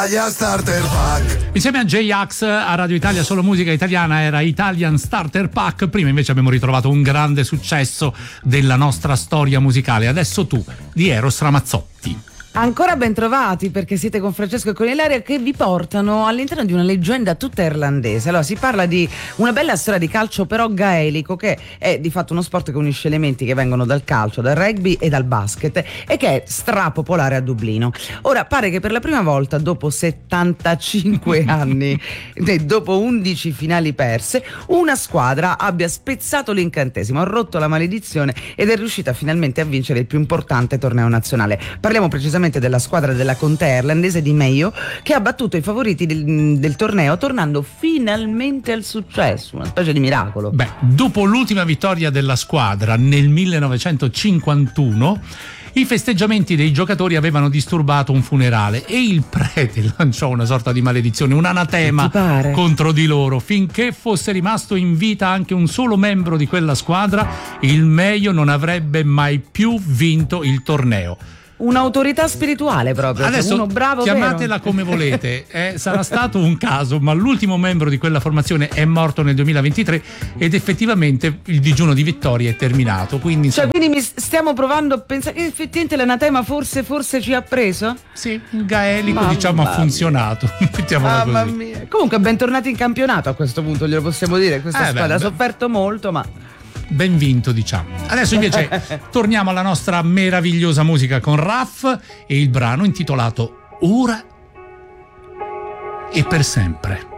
Starter Pack. Insieme a J-Ax a Radio Italia Solo Musica Italiana era Italian Starter Pack. Prima invece abbiamo ritrovato un grande successo della nostra storia musicale. Adesso tu, di Eros Ramazzotti. Ancora ben trovati, perché siete con Francesco e con Ilaria, che vi portano all'interno di una leggenda tutta irlandese. Allora, si parla di una bella storia di calcio però gaelico, che è di fatto uno sport che unisce elementi che vengono dal calcio, dal rugby e dal basket, e che è strapopolare a Dublino. Ora, pare che per la prima volta dopo 75 anni e dopo 11 finali perse, una squadra abbia spezzato l'incantesimo, ha rotto la maledizione ed è riuscita finalmente a vincere il più importante torneo nazionale. Parliamo precisamente della squadra della contea irlandese di Mayo, che ha battuto i favoriti del torneo, tornando finalmente al successo, una specie di miracolo. Beh, dopo l'ultima vittoria della squadra nel 1951, i festeggiamenti dei giocatori avevano disturbato un funerale e il prete lanciò una sorta di maledizione, un anatema contro di loro. Finché fosse rimasto in vita anche un solo membro di quella squadra, il Mayo non avrebbe mai più vinto il torneo. Un'autorità spirituale proprio. Adesso uno bravo, chiamatela vero? come volete, sarà stato un caso, ma l'ultimo membro di quella formazione è morto nel 2023 ed effettivamente il digiuno di vittoria è terminato. Quindi stiamo provando a pensare che effettivamente l'anatema forse ci ha preso? Sì, il gaelico ha funzionato. Mamma mia. Comunque bentornati in campionato a questo punto, glielo possiamo dire. Questa squadra ha sofferto molto, ma ben vinto, diciamo. Adesso invece torniamo alla nostra meravigliosa musica con Raff e il brano intitolato Ora e per sempre.